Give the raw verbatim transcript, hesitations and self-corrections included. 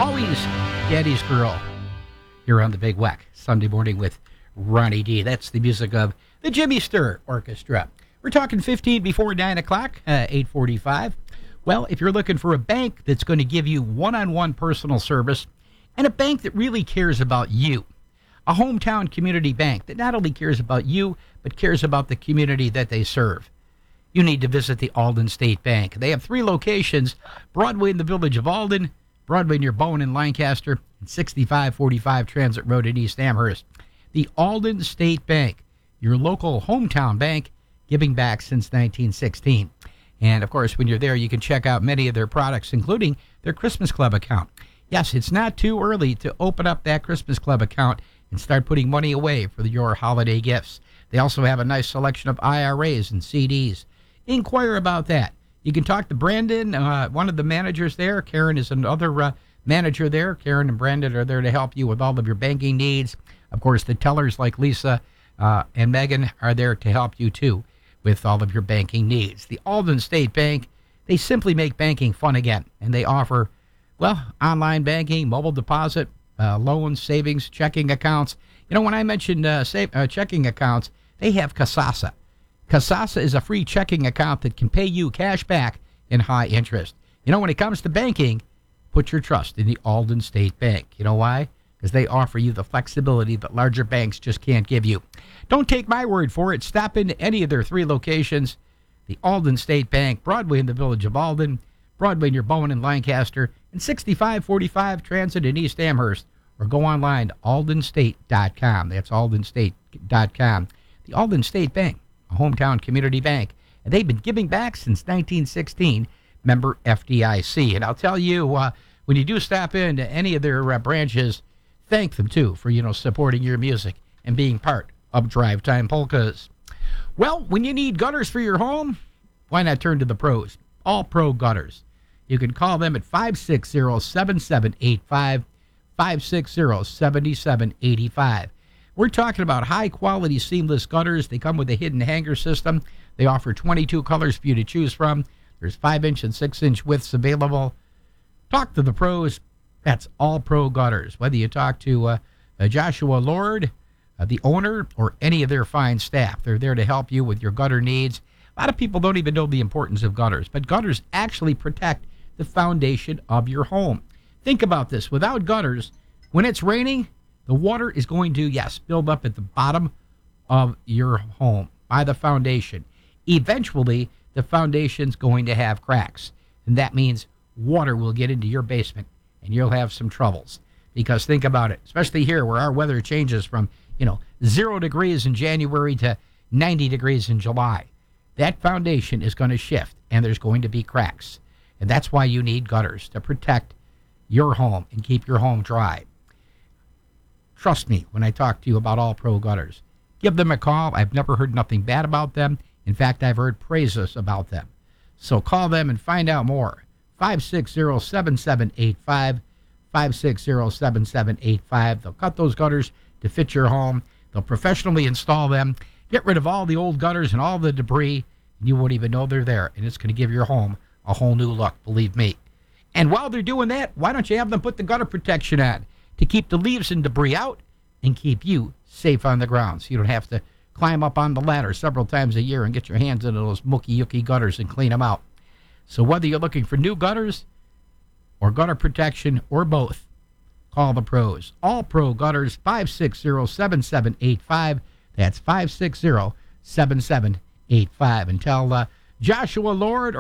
Always Daddy's Girl here on the Big Weck, Sunday morning with Ronnie D. That's the music of the Jimmy Sturr Orchestra. We're talking fifteen before nine o'clock, uh, eight forty-five. Well, if you're looking for a bank that's going to give you one-on-one personal service and a bank that really cares about you, a hometown community bank that not only cares about you, but cares about the community that they serve, you need to visit the Alden State Bank. They have three locations: Broadway in the village of Alden, Broadway near Bowen in Lancaster, and sixty-five forty-five Transit Road in East Amherst. The Alden State Bank, your local hometown bank, giving back since nineteen sixteen. And, of course, when you're there, you can check out many of their products, including their Christmas Club account. Yes, it's not too early to open up that Christmas Club account and start putting money away for your holiday gifts. They also have a nice selection of I R As and C Ds. Inquire about that. You can talk to Brandon, uh, one of the managers there. Karen is another uh, manager there. Karen and Brandon are there to help you with all of your banking needs. Of course, the tellers like Lisa uh, and Megan are there to help you, too, with all of your banking needs. The Alden State Bank, they simply make banking fun again, and they offer, well, online banking, mobile deposit, uh, loans, savings, checking accounts. You know, when I mentioned uh, save, uh, checking accounts, they have Kasasa. Kasasa is a free checking account that can pay you cash back in high interest. You know, when it comes to banking, put your trust in the Alden State Bank. You know why? Because they offer you the flexibility that larger banks just can't give you. Don't take my word for it. Stop into any of their three locations. The Alden State Bank, Broadway in the village of Alden, Broadway near Bowen in Lancaster, and sixty-five forty-five Transit in East Amherst. Or go online to alden state dot com. That's alden state dot com. The Alden State Bank, a hometown community bank. And they've been giving back since nineteen sixteen, member F D I C. And I'll tell you, uh, when you do stop into any of their uh, branches, thank them, too, for, you know, supporting your music and being part of Drive Time Polkas. Well, when you need gutters for your home, why not turn to the pros? All Pro Gutters. You can call them at five six zero, seven seven eight five, five six zero, seven seven eight five. We're talking about high-quality seamless gutters. They come with a hidden hanger system. They offer twenty-two colors for you to choose from. There's five-inch and six-inch widths available. Talk to the pros. That's All Pro Gutters. Whether you talk to uh, uh, Joshua Lord, uh, the owner, or any of their fine staff, they're there to help you with your gutter needs. A lot of people don't even know the importance of gutters, but gutters actually protect the foundation of your home. Think about this. Without gutters, when it's raining, the water is going to, yes, build up at the bottom of your home by the foundation. Eventually, the foundation's going to have cracks, and that means water will get into your basement, and you'll have some troubles. Because think about it, especially here where our weather changes from, you know, zero degrees in January to ninety degrees in July. That foundation is going to shift, and there's going to be cracks. And that's why you need gutters, to protect your home and keep your home dry. Trust me when I talk to you about All Pro Gutters. Give them a call. I've never heard nothing bad about them. In fact, I've heard praises about them. So call them and find out more. five six zero, seven seven eight five, five six zero, seven seven eight five. They'll cut those gutters to fit your home. They'll professionally install them, get rid of all the old gutters and all the debris, and you won't even know they're there. And it's going to give your home a whole new look, believe me. And while they're doing that, why don't you have them put the gutter protection on to keep the leaves and debris out and keep you safe on the ground, so you don't have to climb up on the ladder several times a year and get your hands into those mucky-yucky gutters and clean them out. So whether you're looking for new gutters or gutter protection or both, call the pros. All Pro Gutters, five six zero, seven seven eight five. That's five six zero, seven seven eight five. And tell uh, Joshua Lord